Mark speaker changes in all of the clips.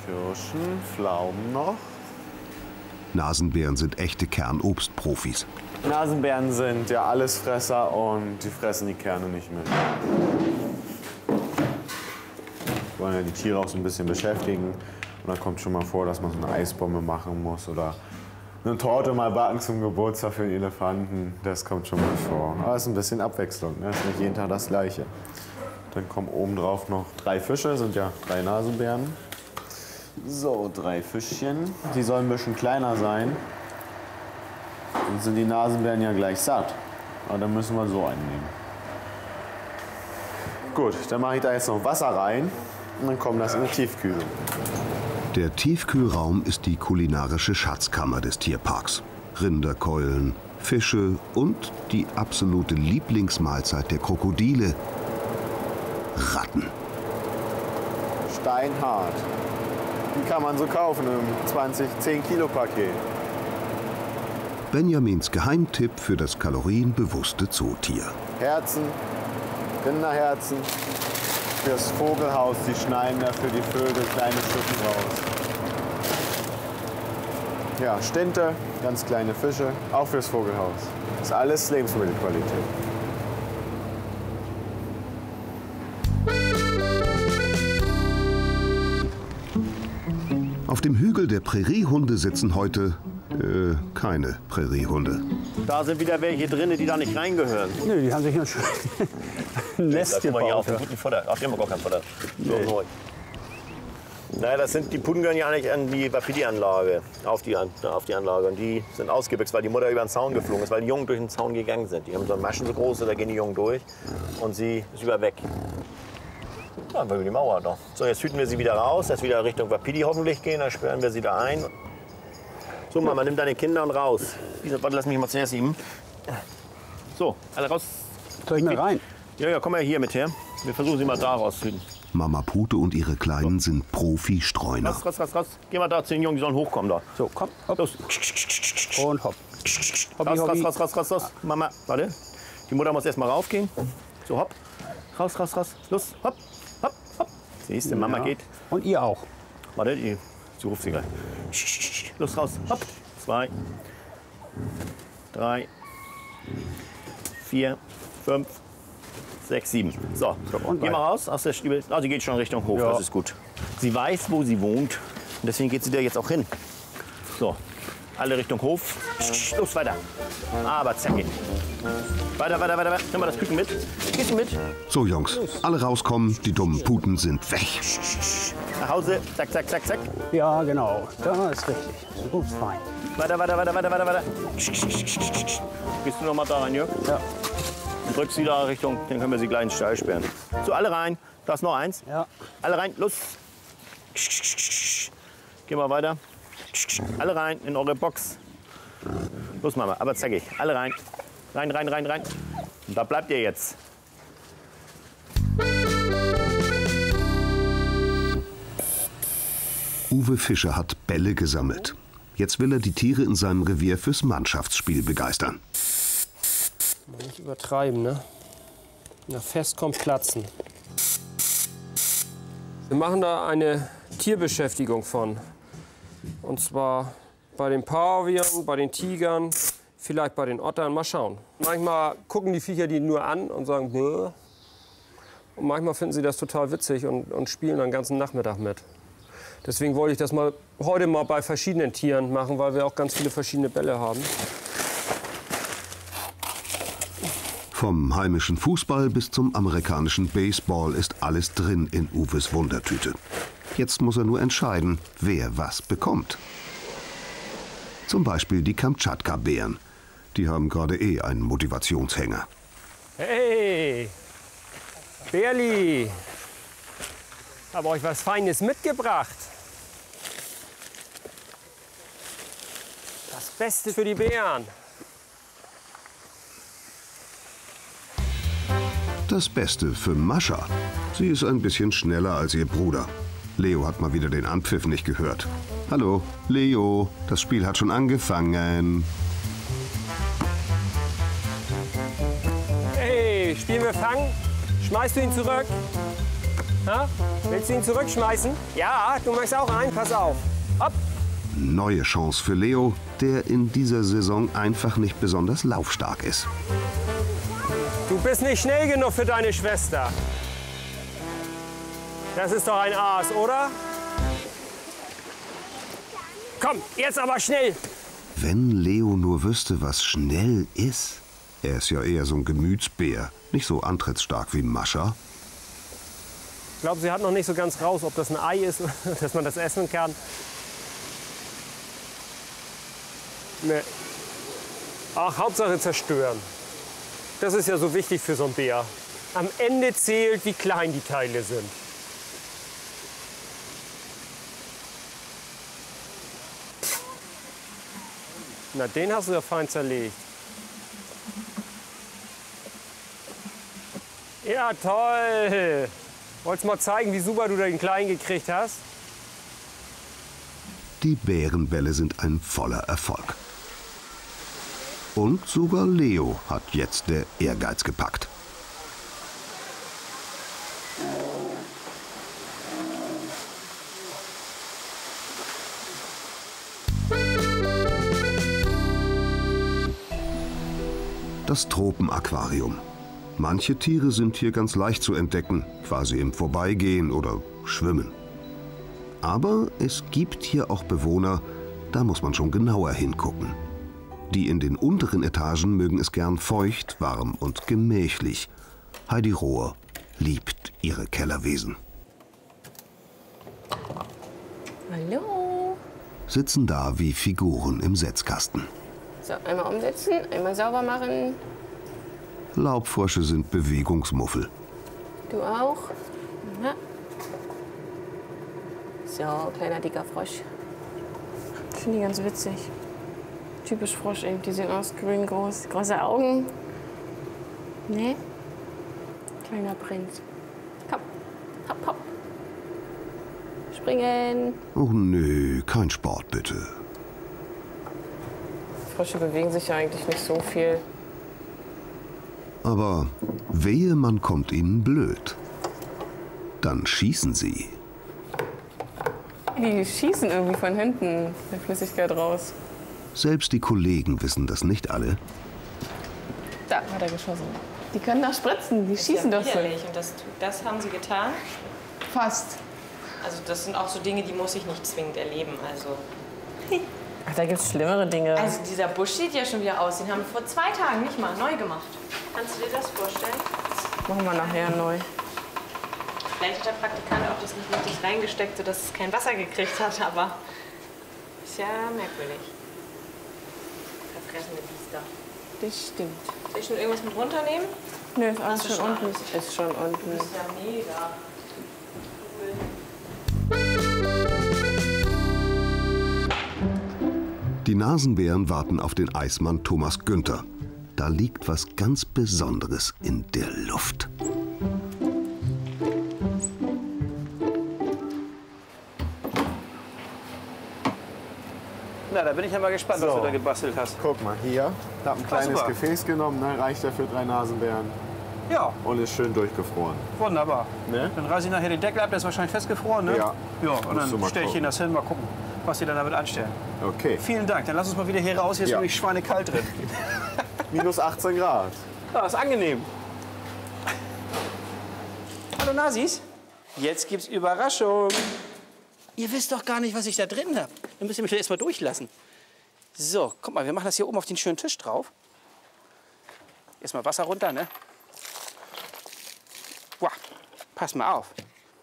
Speaker 1: Kirschen, Pflaumen noch.
Speaker 2: Nasenbären sind echte Kernobstprofis.
Speaker 1: Nasenbären sind ja Allesfresser und die fressen die Kerne nicht mit. Wir wollen ja die Tiere auch so ein bisschen beschäftigen. Und da kommt schon mal vor, dass man so eine Eisbombe machen muss oder eine Torte mal backen zum Geburtstag für den Elefanten. Das kommt schon mal vor. Aber es ist ein bisschen Abwechslung, ne? Es ist nicht jeden Tag das Gleiche. Dann kommen obendrauf noch 3 Fische, sind ja 3 Nasenbären. So, 3 Fischchen. Die sollen ein bisschen kleiner sein. Dann sind die Nasenbären ja gleich satt. Aber dann müssen wir so einen nehmen. Gut, dann mache ich da jetzt noch Wasser rein und dann kommt das in die Tiefkühlung.
Speaker 2: Der Tiefkühlraum ist die kulinarische Schatzkammer des Tierparks. Rinderkeulen, Fische und die absolute Lieblingsmahlzeit der Krokodile: Ratten.
Speaker 1: Steinhart. Die kann man so kaufen im 10-Kilo-Paket.
Speaker 2: Benjamins Geheimtipp für das kalorienbewusste Zootier.
Speaker 1: Herzen, Rinderherzen. Fürs Vogelhaus, die schneiden da für die Vögel kleine Stücke raus. Ja, Stinte, ganz kleine Fische, auch fürs Vogelhaus. Das ist alles Lebensmittelqualität.
Speaker 2: Auf dem Hügel der Präriehunde sitzen heute keine Präriehunde.
Speaker 3: Da sind wieder welche drin, die da nicht reingehören.
Speaker 4: Nö, die haben sich ja schon ein Nest gebaut.
Speaker 3: Hier auf dem guten Futter. Ach, die haben wir gar kein Futter. So. Naja, die Puten gehören ja nicht an die Wapiti-Anlage, auf die Anlage. Und die sind ausgebüxt, weil die Mutter über den Zaun geflogen ist, weil die Jungen durch den Zaun gegangen sind. Die haben so Maschen so groß, da gehen die Jungen durch und sie ist über weg. Ja, über die Mauer da. So, jetzt hüten wir sie wieder raus, dass wieder Richtung Wapiti hoffentlich gehen, dann sperren wir sie da ein. So, Mama, nimm deine Kinder und raus. Warte, lass mich mal zuerst eben. So, alle raus.
Speaker 4: Soll ich mal rein?
Speaker 3: Ja, komm mal hier mit her. Wir versuchen sie mal da rauszüden.
Speaker 2: Mama Pute und ihre Kleinen sind Profi-Streuner.
Speaker 3: Raus. Geh mal da zu den Jungen, die sollen hochkommen da.
Speaker 4: So, komm, hopp.
Speaker 3: Los.
Speaker 4: Und hopp. Hoppi, hoppi.
Speaker 3: Raus. Mama, warte. Die Mutter muss erst mal raufgehen. So, hopp. Raus. Los, hopp. Siehst du, Mama geht.
Speaker 4: Und ihr auch.
Speaker 3: Warte, sie ruft sie gleich. Los, raus. Hopp. 2, 3, 4, 5, 6, 7. So, geh mal raus aus der Stiebel. Sie geht schon Richtung Hof, das ist gut. Sie weiß, wo sie wohnt. Und deswegen geht sie da jetzt auch hin. So, alle Richtung Hof. Los, weiter. Aber zack. Weiter. Nimm mal das Küken mit. Gehst du mit?
Speaker 2: So, Jungs, alle rauskommen, die dummen Puten sind weg.
Speaker 3: Nach Hause. Zack.
Speaker 4: Ja, genau. Das ist richtig. So gut, fein.
Speaker 3: Weiter. Gehst du noch mal da rein, Jörg?
Speaker 4: Ja.
Speaker 3: Und drückst sie da Richtung, dann können wir sie gleich in den Stall sperren. So, alle rein. Da ist noch eins.
Speaker 4: Ja.
Speaker 3: Alle rein, los. Geh mal weiter. Alle rein in eure Box. Los, Mama, aber zackig. Alle rein. Rein. Und da bleibt ihr jetzt.
Speaker 2: Uwe Fischer hat Bälle gesammelt. Jetzt will er die Tiere in seinem Revier fürs Mannschaftsspiel begeistern.
Speaker 5: Nicht übertreiben, ne? Na, fest kommt Platzen. Wir machen da eine Tierbeschäftigung von. Und zwar bei den Pavianen, bei den Tigern, vielleicht bei den Ottern. Mal schauen. Manchmal gucken die Viecher die nur an und sagen, bäh. Und manchmal finden sie das total witzig und spielen dann den ganzen Nachmittag mit. Deswegen wollte ich das heute mal bei verschiedenen Tieren machen, weil wir auch ganz viele verschiedene Bälle haben.
Speaker 2: Vom heimischen Fußball bis zum amerikanischen Baseball ist alles drin in Uwes Wundertüte. Jetzt muss er nur entscheiden, wer was bekommt. Zum Beispiel die Kamtschatka-Bären. Die haben gerade einen Motivationshänger.
Speaker 5: Hey, Bärli, habe euch was Feines mitgebracht. Das Beste für die Bären.
Speaker 2: Das Beste für Mascha. Sie ist ein bisschen schneller als ihr Bruder. Leo hat mal wieder den Anpfiff nicht gehört. Hallo, Leo, das Spiel hat schon angefangen.
Speaker 5: Hey, spielen wir Fang? Schmeißt du ihn zurück? Ha? Willst du ihn zurückschmeißen? Ja, du machst auch einen. Pass auf. Hopp.
Speaker 2: Neue Chance für Leo, der in dieser Saison einfach nicht besonders laufstark ist.
Speaker 5: Du bist nicht schnell genug für deine Schwester. Das ist doch ein Aas, oder? Komm, jetzt aber schnell.
Speaker 2: Wenn Leo nur wüsste, was schnell ist. Er ist ja eher so ein Gemütsbär, nicht so antrittsstark wie Mascha.
Speaker 5: Ich glaube, sie hat noch nicht so ganz raus, ob das ein Ei ist, dass man das essen kann. Nee. Ach, Hauptsache zerstören. Das ist ja so wichtig für so einen Bär. Am Ende zählt, wie klein die Teile sind. Na, den hast du ja fein zerlegt. Ja, toll. Wolltest mal zeigen, wie super du den Kleinen gekriegt hast?
Speaker 2: Die Bärenbälle sind ein voller Erfolg. Und sogar Leo hat jetzt der Ehrgeiz gepackt. Das Tropenaquarium. Manche Tiere sind hier ganz leicht zu entdecken, quasi im Vorbeigehen oder Schwimmen. Aber es gibt hier auch Bewohner, da muss man schon genauer hingucken. Die in den unteren Etagen mögen es gern feucht, warm und gemächlich. Heidi Rohr liebt ihre Kellerwesen.
Speaker 6: Hallo.
Speaker 2: Sitzen da wie Figuren im Setzkasten.
Speaker 6: So, einmal umsetzen, einmal sauber machen.
Speaker 2: Laubfrösche sind Bewegungsmuffel.
Speaker 6: Du auch? Ja. So, kleiner dicker Frosch. Ich finde die ganz witzig. Typisch Frosch eben. Die sehen aus, grün, groß, große Augen. Ne? Kleiner Prinz. Komm, hopp, hopp. Springen.
Speaker 2: Oh nö, kein Sport bitte.
Speaker 6: Frösche bewegen sich ja eigentlich nicht so viel.
Speaker 2: Aber wehe, man kommt ihnen blöd. Dann schießen sie.
Speaker 6: Die schießen irgendwie von hinten der Flüssigkeit raus.
Speaker 2: Selbst die Kollegen wissen das nicht alle.
Speaker 6: Da hat er geschossen. Die können da spritzen, die schießen doch so.
Speaker 7: Und das haben sie getan.
Speaker 6: Fast.
Speaker 7: Also das sind auch so Dinge, die muss ich nicht zwingend erleben. Also,
Speaker 6: Ach, da gibt es schlimmere Dinge.
Speaker 7: also dieser Busch sieht ja schon wieder aus. Den haben wir vor 2 Tagen nicht mal neu gemacht. Kannst du dir das vorstellen?
Speaker 6: Machen wir nachher neu.
Speaker 7: Vielleicht hat der Praktikant auch das nicht richtig reingesteckt, sodass es kein Wasser gekriegt hat, aber ist ja merkwürdig. Verfressene Biester.
Speaker 6: Das stimmt.
Speaker 7: Soll ich schon irgendwas mit runternehmen?
Speaker 6: Nö, ist alles
Speaker 7: Hast du
Speaker 6: schon
Speaker 7: schon
Speaker 6: unten. Ist schon unten.
Speaker 7: Das ist ja mega.
Speaker 2: Die Nasenbären warten auf den Eismann Thomas Günther. Da liegt was ganz Besonderes in der Luft.
Speaker 4: Na, da bin ich ja mal gespannt, was
Speaker 1: So.
Speaker 4: du da gebastelt hast.
Speaker 1: Guck mal, hier. Ich habe ein kleines
Speaker 4: super.
Speaker 1: Gefäß genommen, ne? Reicht ja für 3 Nasenbären.
Speaker 4: Ja,
Speaker 1: Und ist schön durchgefroren.
Speaker 4: wunderbar.
Speaker 1: Ne?
Speaker 4: Dann reiße ich nachher den Deckel ab, der ist wahrscheinlich festgefroren, ne?
Speaker 1: Ja.
Speaker 4: Ja, und
Speaker 1: Musst du
Speaker 4: dann
Speaker 1: mal
Speaker 4: stelle ich Ihnen
Speaker 1: gucken.
Speaker 4: das hin, mal gucken, was Sie dann damit anstellen.
Speaker 1: Okay.
Speaker 4: Vielen Dank, dann lass uns mal wieder hier raus, hier ist
Speaker 1: Ja.
Speaker 4: nämlich schweinekalt drin.
Speaker 1: Minus 18 Grad.
Speaker 4: Ja, ist angenehm. Hallo Nasis, jetzt gibt's Überraschung. Ihr wisst doch gar nicht, was ich da drin habe. Dann müsst ihr mich erst mal durchlassen. So, guck mal, wir machen das hier oben auf den schönen Tisch drauf. Erstmal Wasser runter, ne? Boah, pass mal auf.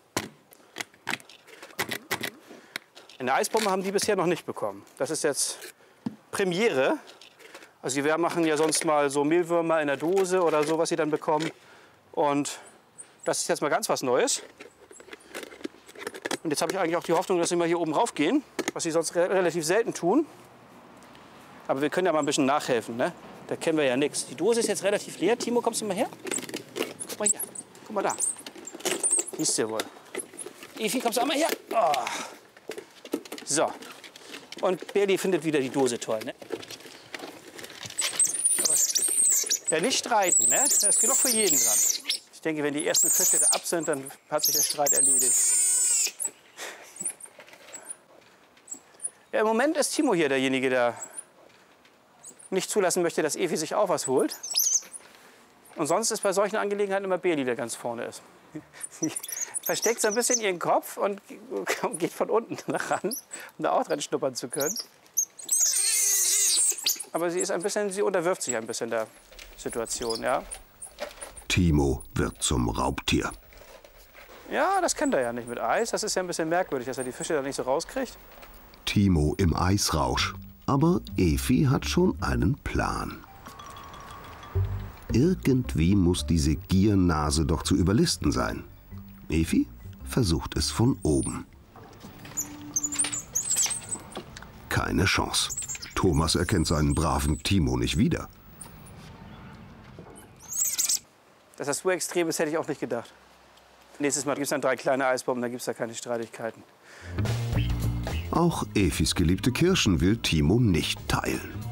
Speaker 4: Eine Eisbombe haben die bisher noch nicht bekommen. Das ist jetzt Premiere. Also wir machen ja sonst mal so Mehlwürmer in der Dose oder so, was sie dann bekommen. Und das ist jetzt mal ganz was Neues. Und jetzt habe ich eigentlich auch die Hoffnung, dass sie mal hier oben rauf gehen, was sie sonst relativ selten tun. Aber wir können ja mal ein bisschen nachhelfen, ne? Da kennen wir ja nichts. Die Dose ist jetzt relativ leer. Timo, kommst du mal her? Guck mal hier. Guck mal da. Siehst du wohl. Evi, kommst du auch mal her? Oh. So. Und Berli findet wieder die Dose toll, ne? Aber ja, nicht streiten, ne? Da ist genug für jeden dran. Ich denke, wenn die ersten Fische da ab sind, dann hat sich der Streit erledigt. Ja, im Moment ist Timo hier derjenige, der nicht zulassen möchte, dass Evi sich auch was holt. Und sonst ist bei solchen Angelegenheiten immer Beli, der ganz vorne ist. Sie versteckt so ein bisschen ihren Kopf und geht von unten ran, um da auch dran schnuppern zu können. Aber sie unterwirft sich ein bisschen der Situation, ja.
Speaker 2: Timo wird zum Raubtier.
Speaker 4: Ja, das kennt er ja nicht mit Eis. Das ist ja ein bisschen merkwürdig, dass er die Fische da nicht so rauskriegt.
Speaker 2: Timo im Eisrausch. Aber Evi hat schon einen Plan. Irgendwie muss diese Giernase doch zu überlisten sein. Evi versucht es von oben. Keine Chance. Thomas erkennt seinen braven Timo nicht wieder.
Speaker 4: Dass das so extrem ist, hätte ich auch nicht gedacht. Nächstes Mal gibt es dann 3 kleine Eisbomben, dann gibt es da keine Streitigkeiten.
Speaker 2: Auch Evis geliebte Kirschen will Timo nicht teilen.